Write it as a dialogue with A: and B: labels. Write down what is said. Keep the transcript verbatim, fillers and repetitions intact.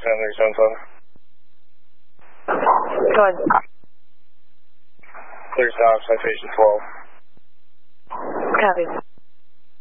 A: thirty-seven seven.
B: Go ahead.
A: Clear stop, citation twelve.
B: Copy.